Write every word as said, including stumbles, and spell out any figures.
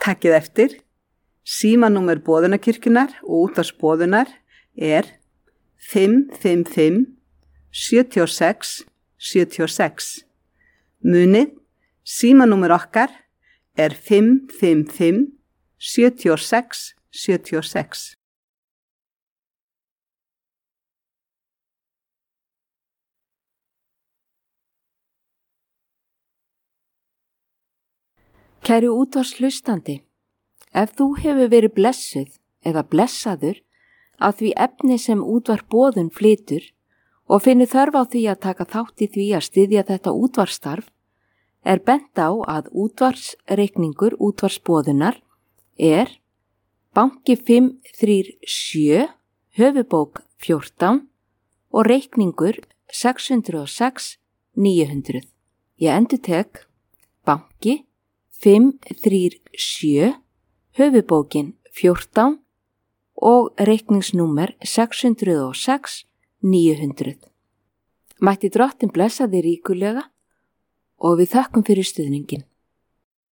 Takkið eftir, símanúmer boðunarkirkjunnar og útvarpsboðunar er fimm fimm fimm sjö sex sjö sex. Munið, símanúmer okkar er fimm fimm fimm sjö sex sjö sex. Kæri útvarpshlustandi, ef þú hefur verið blessuð eða blessaður af því efni sem útvarpsboðun flytur og finnur þörf á því að taka þátt í því að styðja þetta útvarpsstarf, er bent á að útvarpsreikningur útvarpsboðunar er banki fimm þrjú sjö, höfubók fjórtán og reikningur sex hundruð og sex níu hundruð. Ég endurtek banki fimm þrjú sjö, höfubókin fjórtán og reikningsnúmer sex hundruð og sex níu hundruð. Mætti Drottinn blessa þig ríkulega og við þökkum fyrir stuðninginn.